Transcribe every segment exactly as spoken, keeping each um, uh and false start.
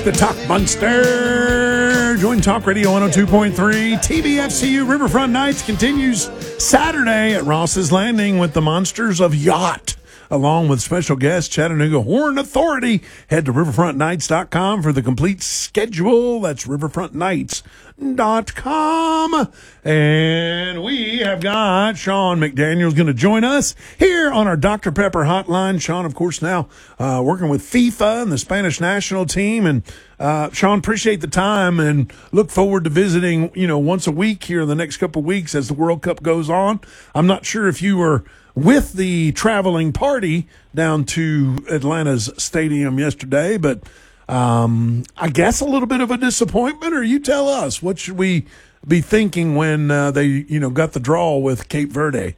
The Talk Monster. Join Talk Radio one oh two point three. T V F C U Riverfront Nights continues Saturday at Ross's Landing with the Monsters of Yacht, along with special guest Chattanooga Horn Authority. Head to riverfront nights dot com for the complete schedule. That's riverfront nights dot com. And we have got Sean McDaniel's going to join us here on our Doctor Pepper hotline. Sean, of course, now uh, working with FIFA and the Spanish national team. And uh, Sean, appreciate the time and look forward to visiting, you know, once a week here in the next couple of weeks as the World Cup goes on. I'm not sure if you were with the traveling party down to Atlanta's stadium yesterday, but um, I guess a little bit of a disappointment, or you tell us, what should we be thinking when uh, they, you know, got the draw with Cape Verde?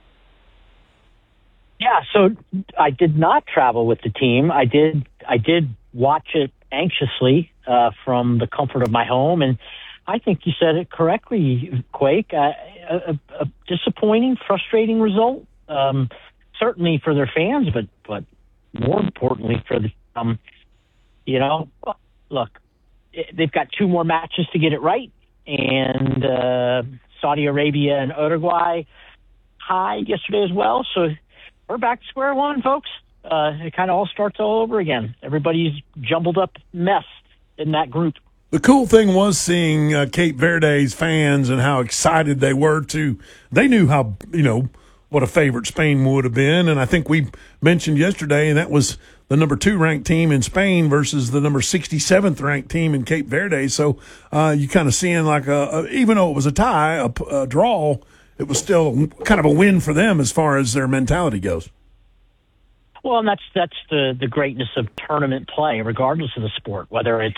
Yeah, so I did not travel with the team. I did, I did watch it anxiously uh, from the comfort of my home, and I think you said it correctly, Quake. Uh, a, a disappointing, frustrating result. Um, certainly for their fans, but, but more importantly for the, um, you know, look, it, they've got two more matches to get it right. And, uh, Saudi Arabia and Uruguay tied yesterday as well. So we're back to square one, folks. Uh, it kind of all starts all over again. Everybody's jumbled up mess in that group. The cool thing was seeing uh, Cape Verde's fans and how excited they were to, they knew how, you know, what a favorite Spain would have been. And I think we mentioned yesterday that was the number two ranked team in Spain versus the number sixty-seventh ranked team in Cape Verde. So uh, you kind of seeing like a, a, even though it was a tie, a, a draw, it was still kind of a win for them as far as their mentality goes. Well, and that's, that's the, the greatness of tournament play, regardless of the sport, whether it's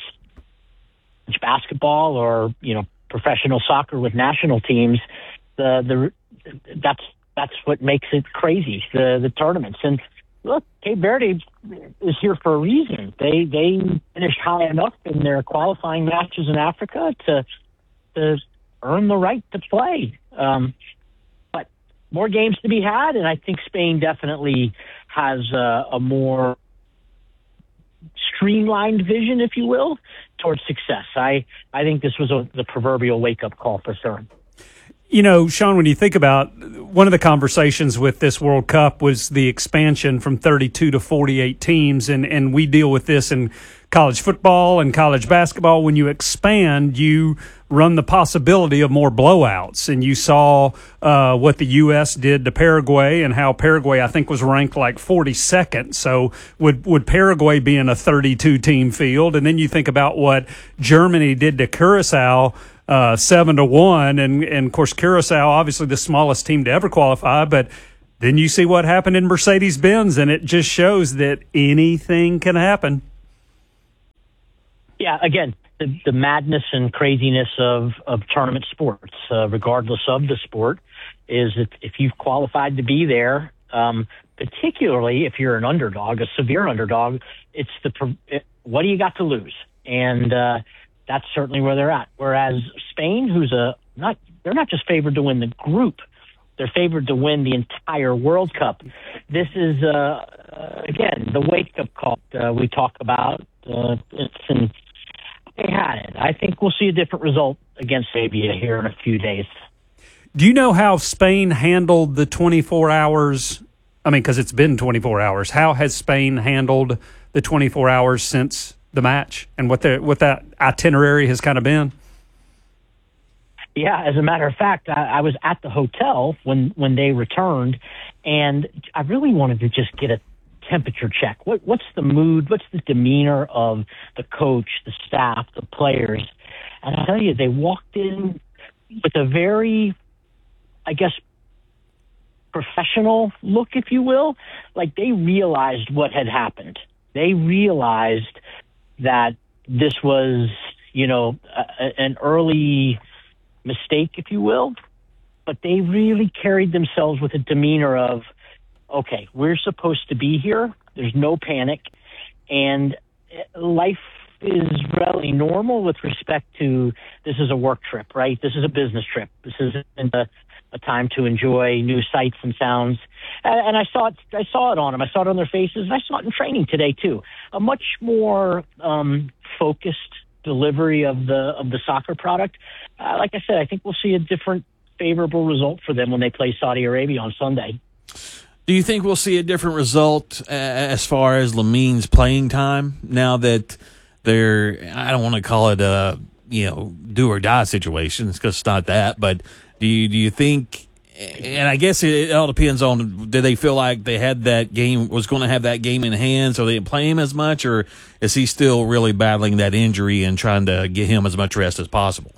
basketball or, you know, professional soccer with national teams. The, the, that's, That's what makes it crazy, the the tournaments. And look, Cape Verde is here for a reason. They they finished high enough in their qualifying matches in Africa to to earn the right to play. Um, but more games to be had, and I think Spain definitely has a, a more streamlined vision, if you will, towards success. I, I think this was a, the proverbial wake-up call for sure. You know, Sean, when you think about one of the conversations with this World Cup was the expansion from thirty-two to forty-eight teams, and, and we deal with this in college football and college basketball. When you expand, you run the possibility of more blowouts, and you saw uh, what the U S did to Paraguay and how Paraguay, I think, was ranked like forty-second. So would, would Paraguay be in a thirty-two team field? And then you think about what Germany did to Curacao, Uh, seven to one, and, and of course Curacao, obviously the smallest team to ever qualify. But then you see what happened in Mercedes-Benz, and it just shows that anything can happen. Yeah, again, the, the madness and craziness of of tournament sports, uh, regardless of the sport, is that if you've qualified to be there, um, particularly if you're an underdog, a severe underdog, it's the it, what do you got to lose? And uh, that's certainly where they're at. Whereas Spain, who's a not, they're not just favored to win the group, they're favored to win the entire World Cup. This is, uh, uh, again, the wake-up call uh, we talk about. Uh, it's in, they had it. I think we'll see a different result against Arabia here in a few days. Do you know how Spain handled the twenty-four hours? I mean, because it's been twenty-four hours. How has Spain handled the twenty-four hours since the match, and what the what that itinerary has kind of been? Yeah, as a matter of fact, I, I was at the hotel when, when they returned, and I really wanted to just get a temperature check. What what's the mood? What's the demeanor of the coach, the staff, the players? And I tell you, they walked in with a very, I guess, professional look, if you will. Like they realized what had happened. They realized that this was, you know, a, an early mistake, if you will, but they really carried themselves with a demeanor of, okay, we're supposed to be here. There's no panic, and life is really normal with respect to this is a work trip, right? This is a business trip. This isn't a, a a time to enjoy new sights and sounds. And, and I saw it. I saw it on them. I saw it on their faces, and I saw it in training today too. A much more um, focused delivery of the of the soccer product. Uh, like I said, I think we'll see a different favorable result for them when they play Saudi Arabia on Sunday. Do you think we'll see a different result as far as Lamin's playing time now that they're, I don't want to call it a, you know, do or die situation because it's not that, but do you, do you think, and I guess it all depends on, do they feel like they had that game, was going to have that game in hand so they didn't play him as much, or is he still really battling that injury and trying to get him as much rest as possible?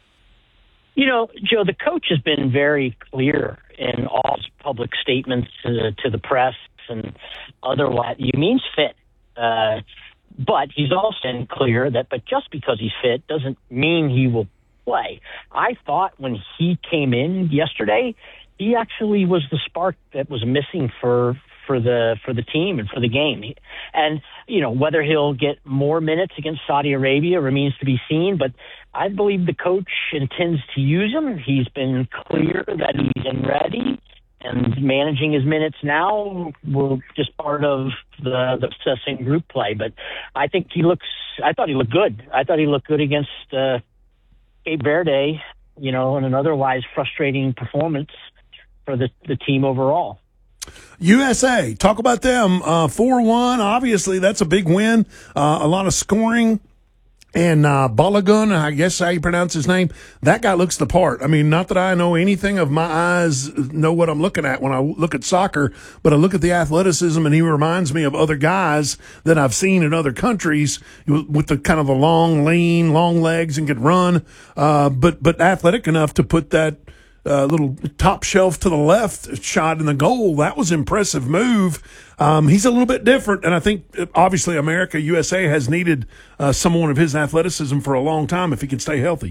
You know, Joe, the coach has been very clear in all his public statements to, to the press and otherwise. He means fit. Uh, but he's also been clear that, but just because he's fit doesn't mean he will play. I thought when he came in yesterday, he actually was the spark that was missing for for the for the team and for the game. And, you know, whether he'll get more minutes against Saudi Arabia remains to be seen, but I believe the coach intends to use him. He's been clear that he's in ready, and managing his minutes now will just part of the, the assessing group play. But I think he looks, I thought he looked good. I thought he looked good against uh, Cape Verde, you know, in an otherwise frustrating performance for the, the team overall. U S A, talk about them. Uh, four one, obviously that's a big win. Uh, a lot of scoring. And uh, Balogun, I guess how you pronounce his name, that guy looks the part. I mean, not that I know anything of my eyes know what I'm looking at when I look at soccer, but I look at the athleticism, and he reminds me of other guys that I've seen in other countries with the kind of the long, lean, long legs and can run, uh, but but athletic enough to put that uh, little top shelf to the left shot in the goal. That was an impressive move. Um, he's a little bit different, and I think obviously America, U S A, has needed uh, someone of his athleticism for a long time if he can stay healthy.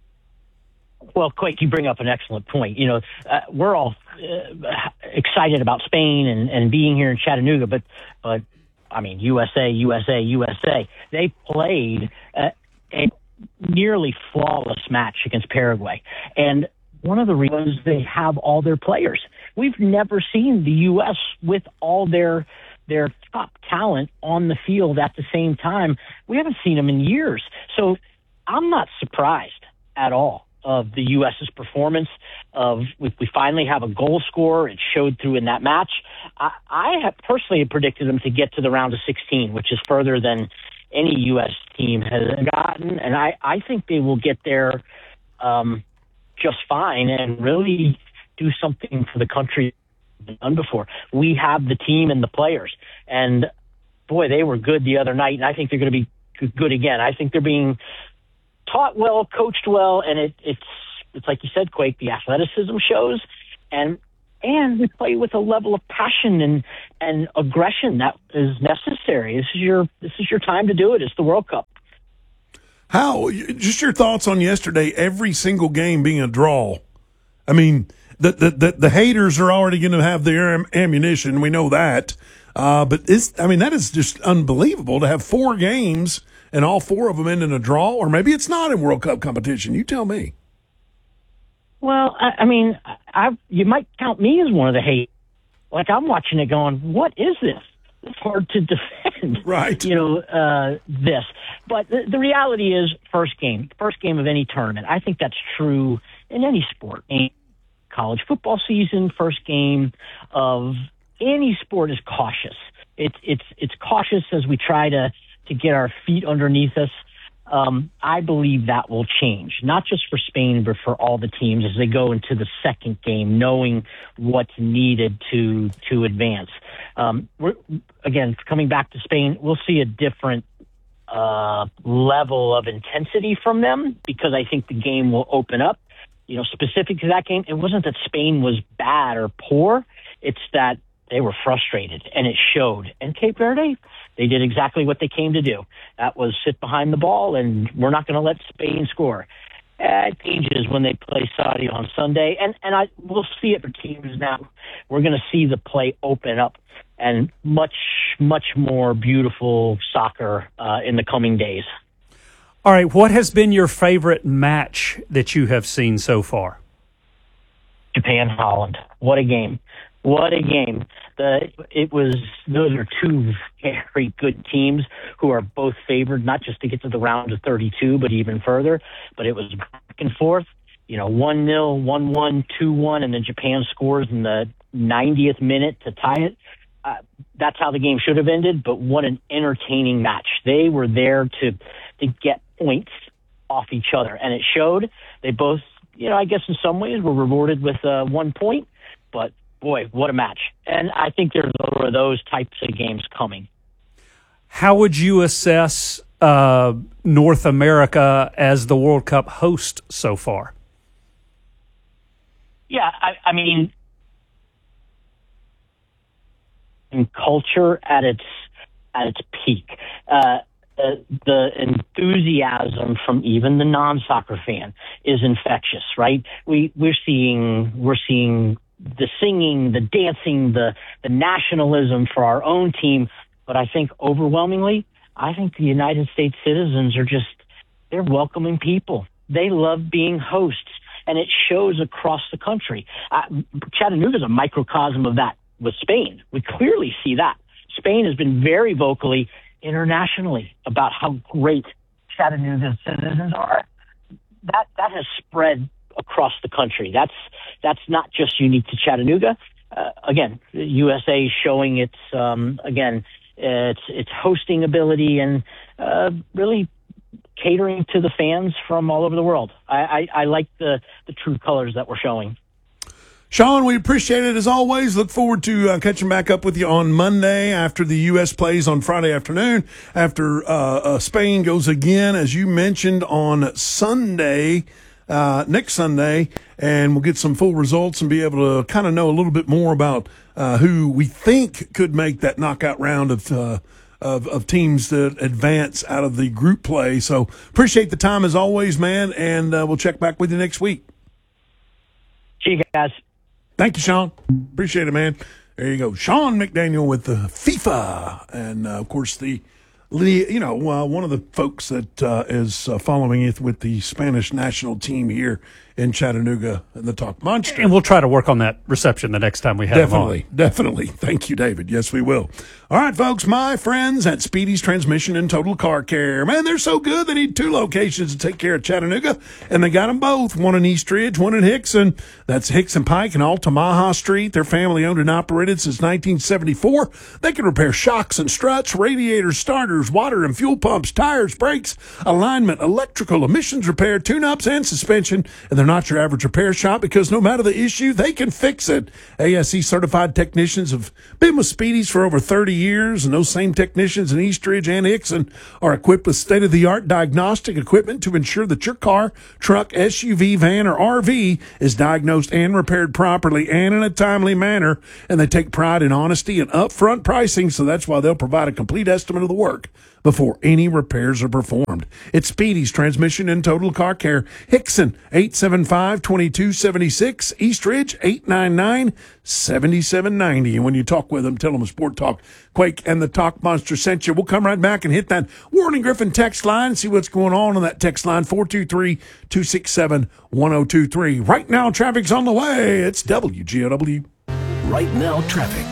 Well, Quake, you bring up an excellent point. You know, uh, we're all uh, excited about Spain and, and being here in Chattanooga, but, but I mean, U S A, U S A, U S A, they played uh, a nearly flawless match against Paraguay. And one of the reasons they have all their players. We've never seen the U S with all their their top talent on the field at the same time. We haven't seen them in years. So I'm not surprised at all of the U.S.'s performance. Of we, we finally have a goal scorer. It showed through in that match. I, I have personally predicted them to get to the round of sixteen, which is further than any U S team has gotten. And I, I think they will get there um, just fine and really do something for the country done before. We have the team and the players, and boy, they were good the other night, and I think they're going to be good again. I think they're being taught well, coached well, and it, it's it's like you said, Quake, the athleticism shows, and and we play with a level of passion and and aggression that is necessary. This is your this is your time to do it. It's the World Cup. How, just your thoughts on yesterday, every single game being a draw. I mean, the the, the, the haters are already going to have their am- ammunition. We know that. Uh, but it's, I mean, that is just unbelievable to have four games and all four of them end in a draw, or maybe it's not in World Cup competition. You tell me. Well, I, I mean, I you might count me as one of the haters. Like, I'm watching it going, what is this? It's hard to defend, right? You know, uh, this. But the, the reality is, first game, first game of any tournament. I think that's true in any sport. Any college football season, first game of any sport is cautious. It's it's it's cautious as we try to to get our feet underneath us. Um, I believe that will change, not just for Spain, but for all the teams as they go into the second game, knowing what's needed to to advance. Um, we're, again, coming back to Spain, we'll see a different uh, level of intensity from them because I think the game will open up. You know, specific to that game, it wasn't that Spain was bad or poor. It's that they were frustrated, and it showed. And Cape Verde, they did exactly what they came to do. That was sit behind the ball, and we're not going to let Spain score. Uh, it changes when they play Saudi on Sunday, and, and I we'll see it for teams now. We're going to see the play open up and much, much more beautiful soccer uh, in the coming days. All right, what has been your favorite match that you have seen so far? Japan Holland. What a game. What a game. The, it was, those are two very good teams who are both favored, not just to get to the round of thirty-two, but even further. But it was back and forth, you know, one nil, one one, two one, and then Japan scores in the ninetieth minute to tie it. Uh, that's how the game should have ended, but what an entertaining match. They were there to, to get points off each other, and it showed. They both, you know, I guess in some ways were rewarded with uh, one point, but boy, what a match. And I think there's more of those types of games coming. How would you assess uh, North America as the World Cup host so far? Yeah, I, I mean, in culture at its at its peak. Uh, uh, the enthusiasm from even the non-soccer fan is infectious, right? We we're seeing we're seeing the singing, the dancing, the the nationalism for our own team. But I think overwhelmingly, I think the United States citizens are just, they're welcoming people. They love being hosts, and it shows across the country. Uh, Chattanooga is a microcosm of that with Spain. We clearly see that. Spain has been very vocally internationally about how great Chattanooga's citizens are. That that has spread across the country. That's that's not just unique to Chattanooga. Uh, again, the U S A showing its um, again its its hosting ability and uh, really catering to the fans from all over the world. I, I, I like the the true colors that we're showing. Sean, we appreciate it as always. Look forward to uh, catching back up with you on Monday after the U S plays on Friday afternoon, after uh, uh, Spain goes again, as you mentioned, on Sunday, uh, next Sunday, and we'll get some full results and be able to kind of know a little bit more about uh, who we think could make that knockout round of, uh, of of teams that advance out of the group play. So appreciate the time as always, man, and uh, we'll check back with you next week. See you guys. Thank you, Sean. Appreciate it, man. There you go. Sean McDaniel with the FIFA. And, uh, of course, the, you know, uh, one of the folks that uh, is uh, following it with the Spanish national team here in Chattanooga and the Talk Monster. And we'll try to work on that reception the next time we have Definitely, him on. definitely. Thank you, David. Yes, we will. All right, folks, my friends at Speedy's Transmission and Total Car Care. Man, they're so good they need two locations to take care of Chattanooga, and they got them both, one in Eastridge, one in Hickson. That's Hickson Pike and Altamaha Street. They're family-owned and operated since nineteen seventy-four. They can repair shocks and struts, radiators, starters, water and fuel pumps, tires, brakes, alignment, electrical, emissions repair, tune-ups, and suspension. And they're not your average repair shop because no matter the issue, they can fix it. A S E-certified technicians have been with Speedy's for over thirty years, and those same technicians in Eastridge and Hickson are equipped with state-of-the-art diagnostic equipment to ensure that your car, truck, S U V, van, or R V is diagnosed and repaired properly and in a timely manner. And they take pride in honesty and upfront pricing, so that's why they'll provide a complete estimate of the work before any repairs are performed. It's Speedy's Transmission and Total Car Care. Hickson, eight seven five, two two seven six. Eastridge, eight nine nine, seven seven nine zero. And when you talk with them, tell them Sport Talk Quake and the Talk Monster sent you. We'll come right back and hit that Warren Griffin text line and see what's going on on that text line, four two three, two six seven, one zero two three. Right now, traffic's on the way. It's W G O W. Right now, traffic.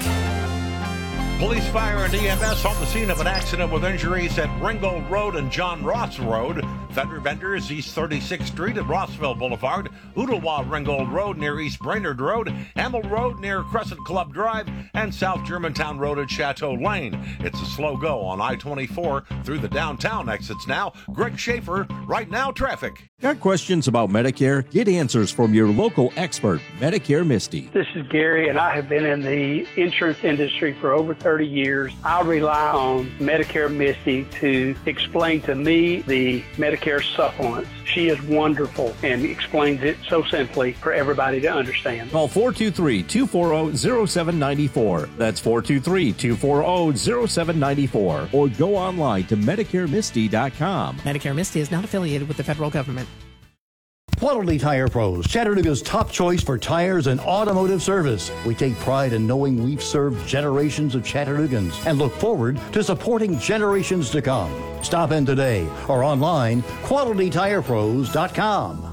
Police, fire, and E M S on the scene of an accident with injuries at Ringgold Road and John Ross Road. Fender Vendors, East thirty-sixth Street at Rossville Boulevard. Ooltewah Ringgold Road near East Brainerd Road. Hamill Road near Crescent Club Drive. And South Germantown Road at Chateau Lane. It's a slow go on I twenty-four through the downtown exits now. Greg Schaefer, Right Now Traffic. Got questions about Medicare? Get answers from your local expert, Medicare Misty. This is Gary, and I have been in the insurance industry for over thirty years. I rely on Medicare Misty to explain to me the Medicare supplements. She is wonderful and explains it so simply for everybody to understand. Call four two three, two four zero, zero seven nine four. That's four two three, two four zero, zero seven nine four. Or go online to Medicare Misty dot com. Medicare Misty is not affiliated with the federal government. Quality Tire Pros, Chattanooga's top choice for tires and automotive service. We take pride in knowing we've served generations of Chattanoogans and look forward to supporting generations to come. Stop in today or online, quality tire pros dot com.